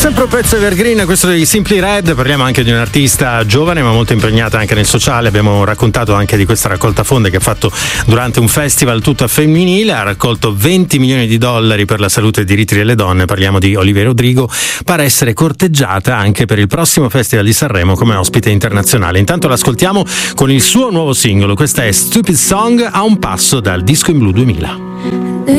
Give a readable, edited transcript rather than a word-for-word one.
Sempre un pezzo evergreen, questo dei Simply Red. Parliamo anche di un'artista giovane ma molto impegnata anche nel sociale. Abbiamo raccontato anche di questa raccolta fondi che ha fatto durante un festival tutto a femminile. Ha raccolto $20 milioni per la salute e i diritti delle donne. Parliamo di Olivia Rodrigo. Pare essere corteggiata anche per il prossimo Festival di Sanremo come ospite internazionale. Intanto l'ascoltiamo con il suo nuovo singolo. Questa è Stupid Song, a un passo dal Disco in Blu 2000.